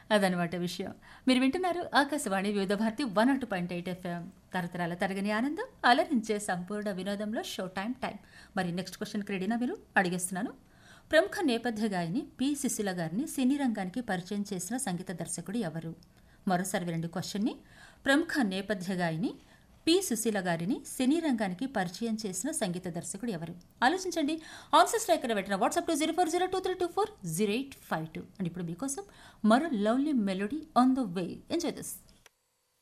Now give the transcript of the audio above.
అదనమాట విషయం. మీరు వింటున్నారు ఆకాశవాణి వివిధ భారతి 102.8 FM. తరతరాల తరగని ఆనందం అలరించే సంపూర్ణ వినోదంలో షో టైం. మరి నెక్స్ట్ క్వశ్చన్కి రెడీనా మీరు? అడిగేస్తున్నాను. ప్రముఖ నేపథ్య గాయని పి సుశీల గారిని సినీ రంగానికి పరిచయం చేసిన సంగీత దర్శకుడు ఎవరు? మరోసారి వినండి క్వశ్చన్ని. ప్రముఖ నేపథ్య గాయని పి సుశీల గారిని సినీ రంగానికి పరిచయం చేసిన సంగీత దర్శకుడు ఎవరు? ఆలోచించండి. ఆన్సర్స్ ఇక్కడ పెట్టిన వాట్సాప్ 204023240852. అండ్ ఇప్పుడు మీకోసం మరో lovely melody on the way. Enjoy this.